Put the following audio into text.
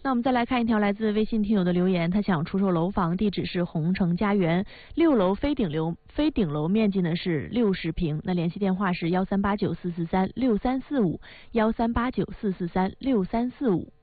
那我们再来看一条来自微信听友的留言，他想出售楼房，地址是红城家园6楼非顶楼，面积呢是60平。那联系电话是138944364345，138944364345。